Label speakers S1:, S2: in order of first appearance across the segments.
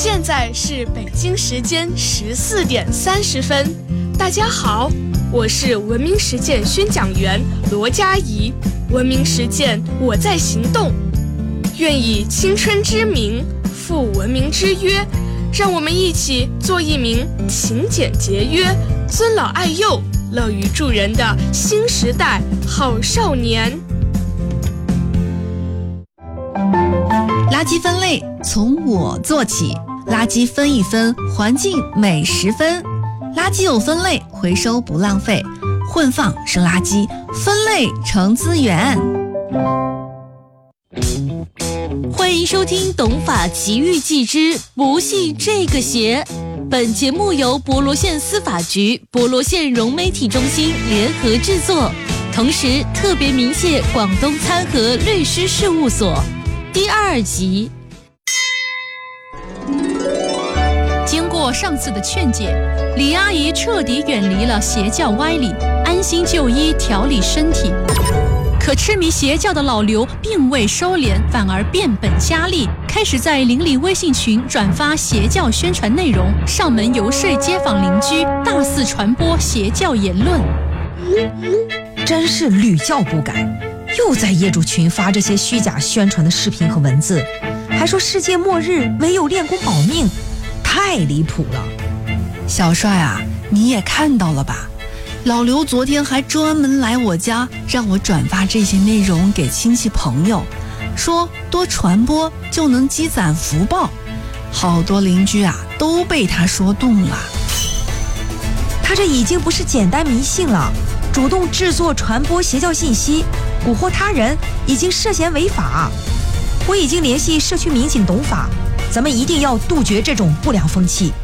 S1: 现在是北京时间14点30分。大家好，我是文明实践宣讲员罗佳怡。文明实践，我在行动。愿以青春之名负文明之约，让我们一起做一名勤俭节约、尊老爱幼、乐于助人的新时代好少年。
S2: 垃圾分类从我做起，垃圾分一分，环境美10分。垃圾有分类，回收不浪费，混放是垃圾，分类成资源。
S3: 欢迎收听《懂法奇遇记之不系这个鞋》。本节目由博罗县司法局、博罗县融媒体中心联合制作，同时特别鸣谢广东参和律师事务所。第2集。
S4: 经过上次的劝解，李阿姨彻底远离了邪教歪理，安心就医调理身体。可痴迷邪教的老刘并未收敛，反而变本加厉，开始在邻里微信群转发邪教宣传内容，上门游说街坊邻居，大肆传播邪教言论。
S5: 真是屡教不改，又在业主群发这些虚假宣传的视频和文字，还说世界末日唯有练功保命，太离谱了。
S2: 小帅啊，你也看到了吧？老刘昨天还专门来我家，让我转发这些内容给亲戚朋友，说多传播就能积攒福报。好多邻居啊都被他说动了。
S5: 他这已经不是简单迷信了，主动制作传播邪教信息，蛊惑他人，已经涉嫌违法。我已经联系社区民警懂法，咱们一定要杜绝这种不良风气。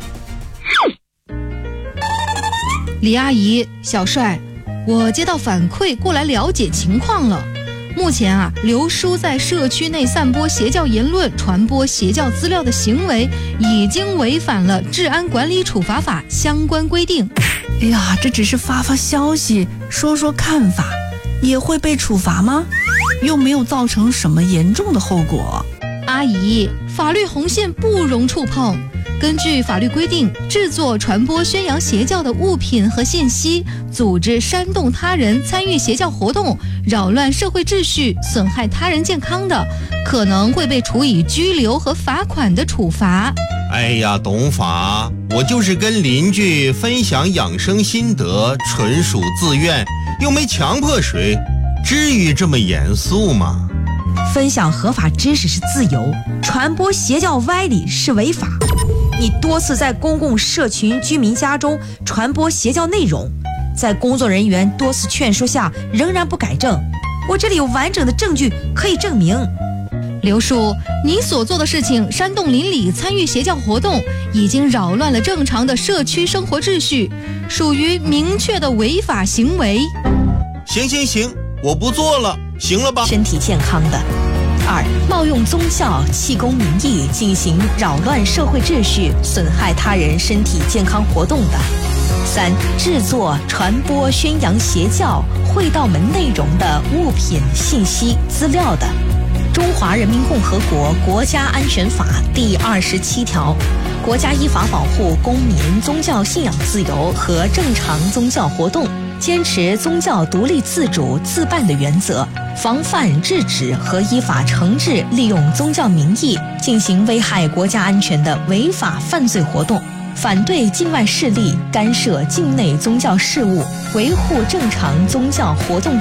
S6: 李阿姨，小帅，我接到反馈过来了解情况了。目前啊，刘叔在社区内散播邪教言论、传播邪教资料的行为，已经违反了治安管理处罚法相关规定。
S2: 哎呀，这只是发消息，说说看法，也会被处罚吗？又没有造成什么严重的后果。
S6: 阿姨，法律红线不容触碰。根据法律规定，制作、传播、宣扬邪教的物品和信息，组织煽动他人参与邪教活动，扰乱社会秩序，损害他人健康的，可能会被处以拘留和罚款的处罚。
S7: 哎呀，懂法，我就是跟邻居分享养生心得，纯属自愿，又没强迫谁，至于这么严肃吗？
S5: 分享合法知识是自由，传播邪教歪理是违法。你多次在公共社群居民家中传播邪教内容，在工作人员多次劝说下仍然不改正，我这里有完整的证据可以证明。
S6: 刘叔，你所做的事情煽动邻里参与邪教活动，已经扰乱了正常的社区生活秩序，属于明确的违法行为。
S7: 行，我不做了，行了吧？
S8: 身体健康的。2. 冒用宗教、气功名义进行扰乱社会秩序、损害他人身体健康活动的。3. 制作、传播、宣扬邪教、会道门内容的物品、信息、资料的。中华人民共和国国家安全法第27条，国家依法保护公民宗教信仰自由和正常宗教活动，坚持宗教独立自主自办的原则，防范制止和依法惩治利用宗教名义进行危害国家安全的违法犯罪活动，反对境外势力干涉境内宗教事务，维护正常宗教活动